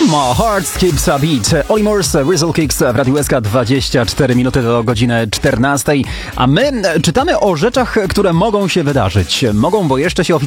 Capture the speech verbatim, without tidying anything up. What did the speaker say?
My heart skips a beat. Oli Murs, Rizzle Kicks w Radiu S K, dwadzieścia cztery minuty do godziny czternastej. A my czytamy o rzeczach, które mogą się wydarzyć. Mogą, bo jeszcze się oficjalnie